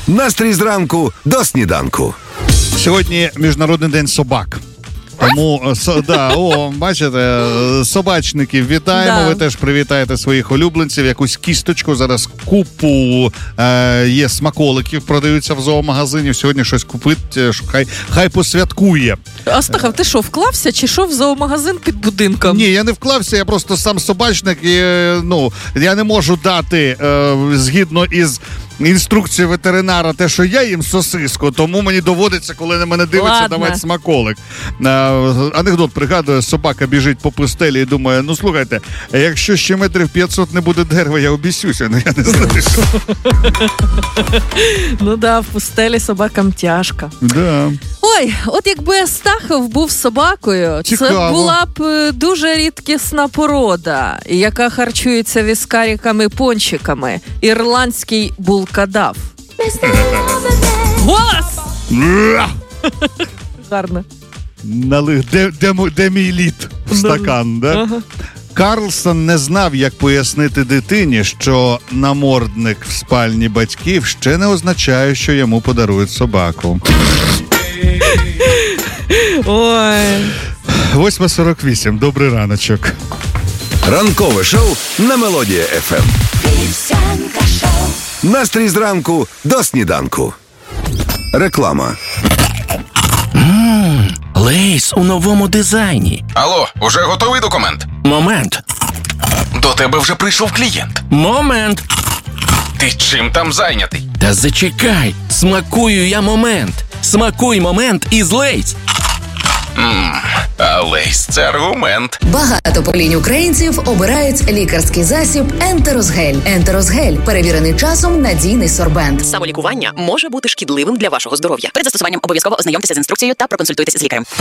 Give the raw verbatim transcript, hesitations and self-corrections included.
Настрій зранку до сніданку. Сьогодні Міжнародний день собак. Тому, со, да, о, бачите, собачників вітаємо, Да. ви теж привітаєте своїх улюбленців, якусь кісточку, зараз купу е, є смаколиків, продаються в зоомагазині, сьогодні щось купить, хай, хай посвяткує. Астахов, ти що, вклався чи що в зоомагазин під будинком? Ні, я не вклався, я просто сам собачник і, ну, я не можу дати, е, згідно із інструкцією ветеринара, те, що я їм сосиску, тому мені доводиться, коли на мене дивиться, Ладно. давати смаколик. Е, анекдот пригадує, собака біжить по пустелі і думає, ну слухайте, якщо ще метрів п'ятсот не буде дерева, я обісюся, ну я не знаю. Ну да, в пустелі собакам тяжко. Да. Ой, от якби Астахов був собакою, Цікаво. це була б е, дуже рідкісна порода, яка харчується віскариками-пончиками. Ірландський булкадав. Голос! Гарно. Налив, де, де, мо- де мій лід в стакан, да? Ага. Карлсон не знав, як пояснити дитині, що намордник в спальні батьків ще не означає, що йому подарують собаку. Ой. восьма сорок вісім. Добрий раночок. Ранкове шоу на Мелодія еф ем. Настрій зранку до сніданку. Реклама. Лейс у новому дизайні. Алло, уже готовий документ? Момент. До тебе вже прийшов клієнт. Момент. Ти чим там зайнятий? Та зачекай. Смакую я момент. Смакуй момент із Лейс. Ммм, а Лейс – це аргумент. Багато поколінь українців обирають лікарський засіб Ентерозгель. Ентерозгель – перевірений часом надійний сорбент. Самолікування може бути шкідливим для вашого здоров'я. Перед застосуванням обов'язково ознайомтеся з інструкцією та проконсультуйтеся з лікарем.